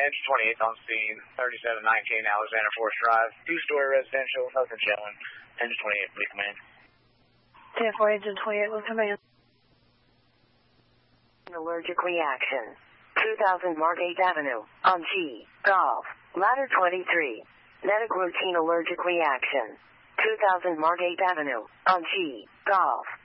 Engine 28 on scene, 3719 Alexander Forest Drive, two-story residential, nothing showing. Engine 28, please command. 10-4, Engine 28, will command. Allergic reaction. 2000 Margate Avenue, on G, Golf, ladder 23. Medic routine allergic reaction. 2000 Margate Avenue, on G, Golf.